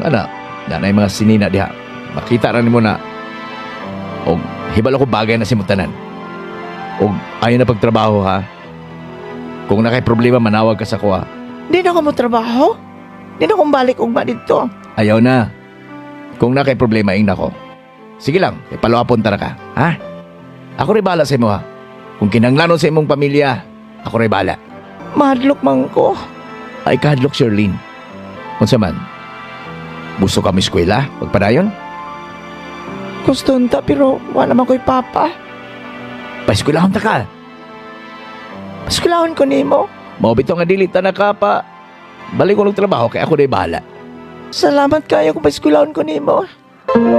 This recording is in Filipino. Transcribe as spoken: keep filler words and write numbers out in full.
ana, na na yung mga sinina diha. Makita ra nimo na og hibalo ko bagay na si Mutanan. Og ayon na pagtrabaho ha. Kung nakay problema manawag ka sa ko ha. Di na ko mo trabaho. Di na kong balik ugma dito. Ayaw na. Kung nakay problema ing nako. Sige lang, ipaluapon tara ka, ha? Ako rin bala sa imo ha. Kung kinanglanon sa imong pamilya, ako rin bala. Mahadlok man ko. Ay kahadlok, Sherlyn. Kung man, gusto ka mo eskwela, pagpadayon? Gusto nta pero wala naman ko'y papa. Paeskwelahon ta ka. Paskulahon ko nimo. Mabito nga dilita na ka pa. Balik ko ng trabaho kaya ako rin bala. Salamat kayo kung paskulahon ko nimo.